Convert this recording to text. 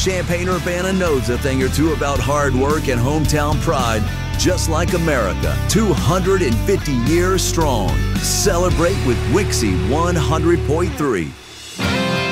Champaign-Urbana knows a thing or two about hard work and hometown pride, just like America, 250 years strong. Celebrate with Wixie 100.3.